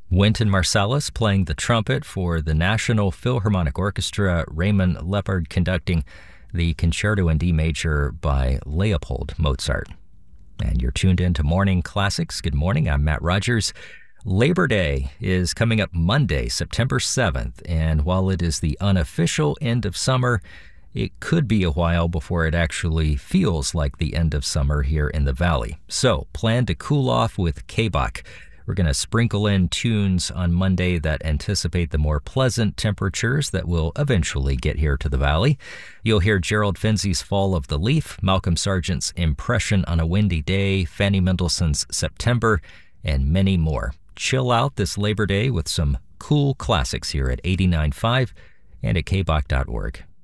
Wynton Marsalis playing the trumpet for the National Philharmonic Orchestra, Raymond Leppard conducting the Concerto in D major by Leopold Mozart. And you're tuned in to Morning Classics. Good morning, I'm Matt Rogers. Labor Day is coming up Monday, September 7th, and while it is the unofficial end of summer, it could be a while before it actually feels like the end of summer here in the Valley. So plan to cool off with K-Bach. We're going to sprinkle in tunes on Monday that anticipate the more pleasant temperatures that will eventually get here to the Valley. You'll hear Gerald Finzi's Fall of the Leaf, Malcolm Sargent's Impression on a Windy Day, Fanny Mendelssohn's September, and many more. Chill out this Labor Day with some cool classics here at 89.5 and at kbach.org.